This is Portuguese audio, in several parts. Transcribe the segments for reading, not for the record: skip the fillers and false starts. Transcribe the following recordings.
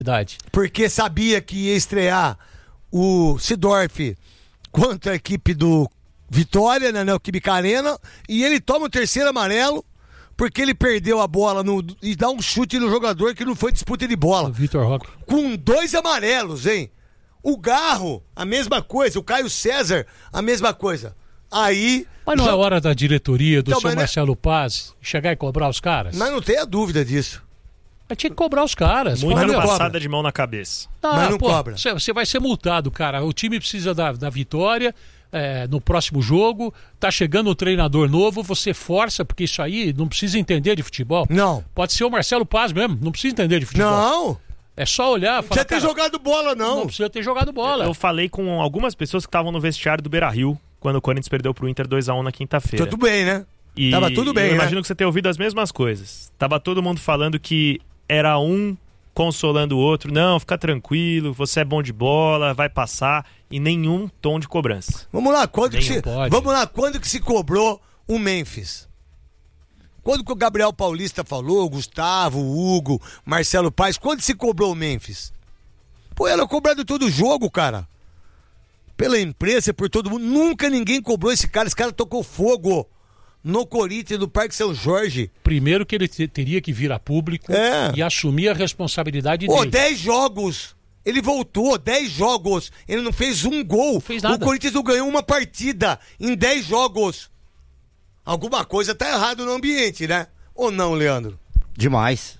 Verdade. Porque sabia que ia estrear o Seedorf contra a equipe do Vitória, na Neoquímica Arena, e ele toma o terceiro amarelo porque ele perdeu a bola e dá um chute no jogador que não foi disputa de bola. O Vitor Roque. Com 2 amarelos, hein? O Garro, a mesma coisa. O Caio César, a mesma coisa. Aí... Mas não é hora da diretoria, do Então, seu Marcelo Paz, chegar e cobrar os caras? Mas não tenha dúvida disso. Mas tinha que cobrar os caras. Muita não passada cobra. de mão na cabeça. Mas não cobra. Você vai ser multado, cara. O time precisa da vitória no próximo jogo. Tá chegando um treinador novo, você força, porque isso aí não precisa entender de futebol. Não. Pode ser o Marcelo Paz mesmo, não precisa entender de futebol. Não. É só olhar e falar, Precisa ter jogado bola, não. Não precisa ter jogado bola. Eu falei com algumas pessoas que estavam no vestiário do Beira-Rio, quando o Corinthians perdeu pro Inter 2-1 na quinta-feira. Tudo bem, né? E Tava tudo bem, eu né? imagino que você tenha ouvido as mesmas coisas. Tava todo mundo falando que era um consolando o outro. Não, fica tranquilo, você é bom de bola, vai passar. E nenhum tom de cobrança. Vamos lá, quando que se cobrou o Memphis? Quando que o Gabriel Paulista falou, o Gustavo, o Hugo, Marcelo Paes, quando se cobrou o Memphis? Pô, era cobrado todo jogo, cara. Pela imprensa, por todo mundo. Nunca ninguém cobrou esse cara tocou fogo no Corinthians, no Parque São Jorge. Primeiro que ele teria que vir a público e assumir a responsabilidade dele. 10 jogos. Ele voltou, 10 jogos. Ele não fez um gol. Não fez nada. O Corinthians não ganhou uma partida em 10 jogos. Alguma coisa tá errado no ambiente, né? Ou não, Leandro? Demais.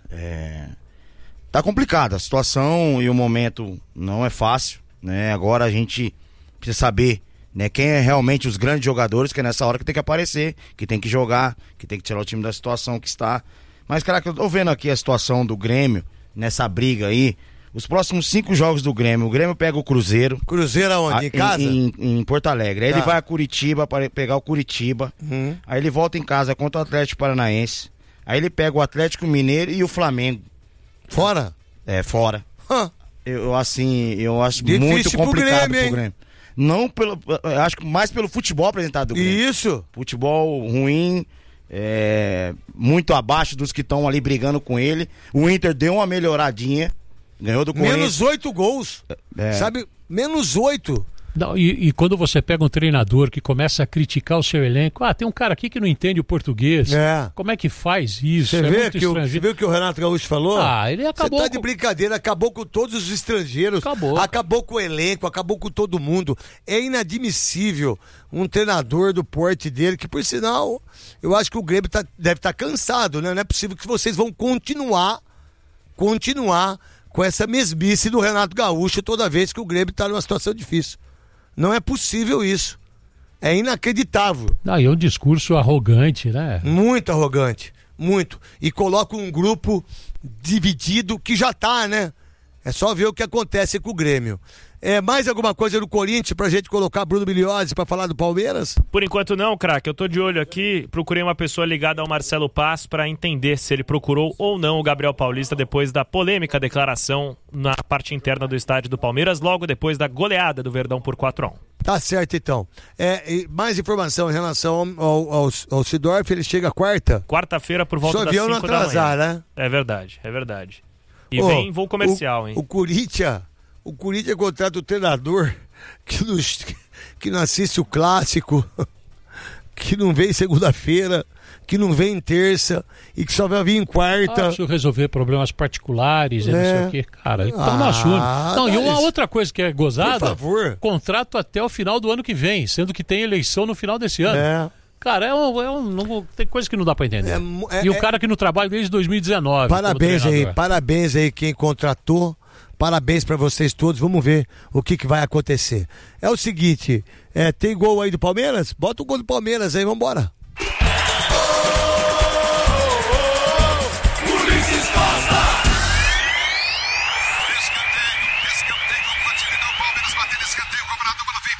Tá complicada a situação e o momento não é fácil, né? Agora a gente precisa saber, né, quem é realmente os grandes jogadores, que é nessa hora que tem que aparecer, que tem que jogar, que tem que tirar o time da situação que está. Mas, cara, eu tô vendo aqui a situação do Grêmio, nessa briga aí. Os próximos 5 jogos do Grêmio, o Grêmio pega o Cruzeiro. Cruzeiro aonde? Em casa? Em Porto Alegre. Aí ele vai a Curitiba para pegar o Curitiba. Aí ele volta em casa contra o Atlético Paranaense. Aí ele pega o Atlético Mineiro e o Flamengo. Fora? Fora. Eu acho difícil muito complicado pro Grêmio. Não eu acho que mais pelo futebol apresentado do Grêmio. Isso. Futebol ruim, muito abaixo dos que estão ali brigando com ele. O Inter deu uma melhoradinha. Ganhou do Corinthians. Menos 8 gols. Sabe? Menos 8. Não, e quando você pega um treinador que começa a criticar o seu elenco, tem um cara aqui que não entende o português. Como é que faz isso? Você viu o que o Renato Gaúcho falou? Ele acabou. Você tá de brincadeira, acabou com todos os estrangeiros. Acabou com o elenco, acabou com todo mundo. É inadmissível um treinador do porte dele, que por sinal, eu acho que o Grêmio deve estar cansado, né? Não é possível que vocês vão continuar com essa mesmice do Renato Gaúcho toda vez que o Grêmio está numa situação difícil. Não é possível isso. É inacreditável. E é um discurso arrogante, né? Muito arrogante. Muito. E coloca um grupo dividido que já tá, né? É só ver o que acontece com o Grêmio. Mais alguma coisa do Corinthians pra gente colocar Bruno Miliozzi pra falar do Palmeiras? Por enquanto não, craque. Eu tô de olho aqui. Procurei uma pessoa ligada ao Marcelo Paz pra entender se ele procurou ou não o Gabriel Paulista depois da polêmica declaração na parte interna do estádio do Palmeiras, logo depois da goleada do Verdão por 4-1. Tá certo, então. Mais informação em relação ao Seedorf, ele chega quarta? Quarta-feira por volta das 5 da manhã. Só avião não atrasar, né? É verdade. E vem voo comercial, hein? O Corinthians contrata o treinador que não assiste o clássico, que não vem segunda-feira, que não vem terça e que só vai vir em quarta. Preciso resolver problemas particulares, não sei o que, cara. Então não assume. E uma outra coisa que é gozada, por favor, contrato até o final do ano que vem, sendo que tem eleição no final desse ano. Cara, tem coisa que não dá pra entender. E o cara que não trabalha desde 2019. Parabéns aí quem contratou. Parabéns pra vocês todos. Vamos ver o que vai acontecer. É o seguinte, tem gol aí do Palmeiras? Bota o gol do Palmeiras aí, vambora.